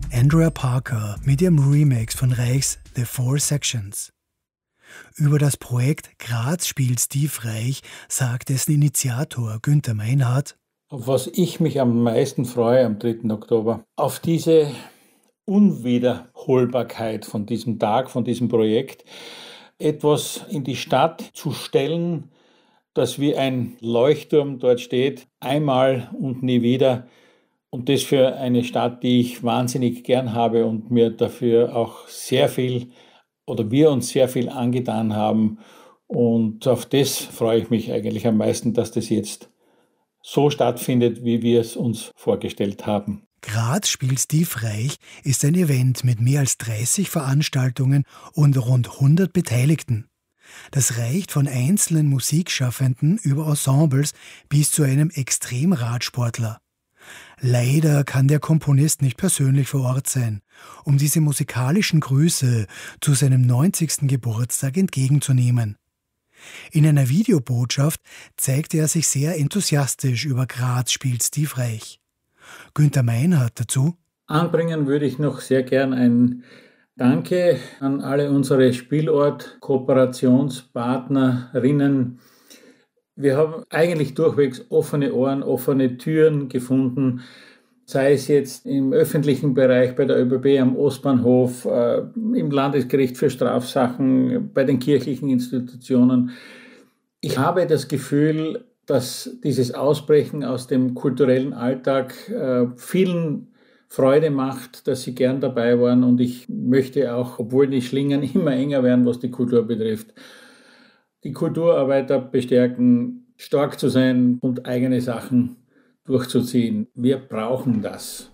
Andrea Parker mit ihrem Remix von Reichs The Four Sections. Über das Projekt Graz spielt Steve Reich sagt dessen Initiator Günther Meinhardt: Auf was ich mich am meisten freue am 3. Oktober, auf diese Unwiederholbarkeit von diesem Tag, von diesem Projekt, etwas in die Stadt zu stellen, dass wie ein Leuchtturm dort steht, einmal und nie wieder. Und das für eine Stadt, die ich wahnsinnig gern habe und mir dafür auch sehr viel oder wir uns sehr viel angetan haben. Und auf das freue ich mich eigentlich am meisten, dass das jetzt so stattfindet, wie wir es uns vorgestellt haben. Graz spielt Steve Reich ist ein Event mit mehr als 30 Veranstaltungen und rund 100 Beteiligten. Das reicht von einzelnen Musikschaffenden über Ensembles bis zu einem Extremradsportler. Leider kann der Komponist nicht persönlich vor Ort sein, um diese musikalischen Grüße zu seinem 90. Geburtstag entgegenzunehmen. In einer Videobotschaft zeigte er sich sehr enthusiastisch über Graz spielt Steve Reich. Günther Meinhardt dazu: Anbringen würde ich noch sehr gern ein Danke an alle unsere Spielort-Kooperationspartnerinnen. Wir haben eigentlich durchwegs offene Ohren, offene Türen gefunden, sei es jetzt im öffentlichen Bereich bei der ÖBB am Ostbahnhof, im Landesgericht für Strafsachen, bei den kirchlichen Institutionen. Ich habe das Gefühl, dass dieses Ausbrechen aus dem kulturellen Alltag vielen Freude macht, dass sie gern dabei waren, und ich möchte auch, obwohl die Schlingen immer enger werden, was die Kultur betrifft, die Kulturarbeiter bestärken, stark zu sein und eigene Sachen durchzuziehen. Wir brauchen das.